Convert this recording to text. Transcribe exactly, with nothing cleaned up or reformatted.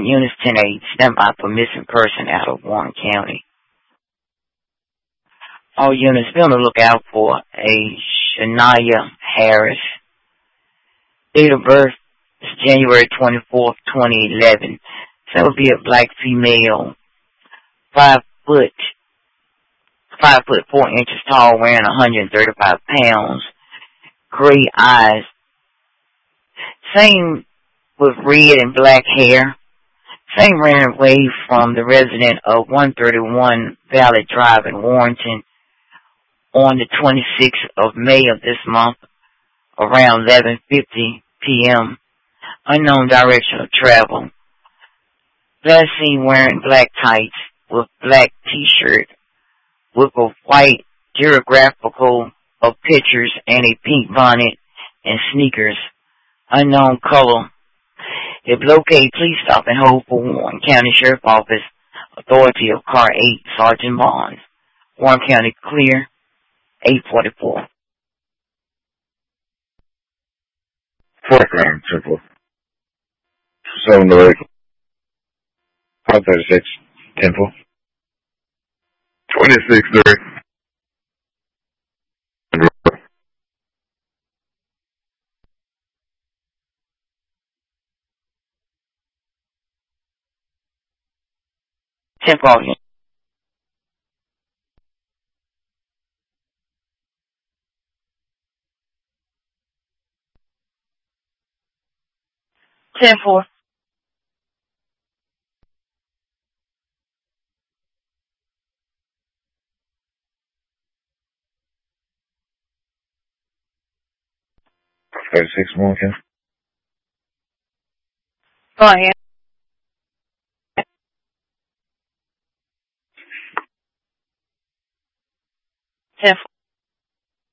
Units ten eight, stand by for missing person out of Warren County. All units be on the lookout for a Shania Harris. Date of birth is January twenty-fourth, twenty eleven. So that would be a black female, five foot, five foot four inches tall, weighing one hundred thirty-five pounds, gray eyes. Same with red and black hair. Same ran away from the resident of one thirty-one Valley Drive in Warrenton on the twenty-sixth of May of this month, around eleven fifty p.m. Unknown direction of travel. Last seen wearing black tights with black t-shirt with a white geographical of pictures and a pink bonnet and sneakers. Unknown color. If located, please stop and hold for Warren County Sheriff Office, authority of Car eight, Sergeant Barnes. Warren County clear, eight forty-four. Fourth round, simple. Seven to eight. five thirty-six, Temple. twenty-six, three. ten volume. ten four. thirty-six, Morgan. Go ahead. ten four.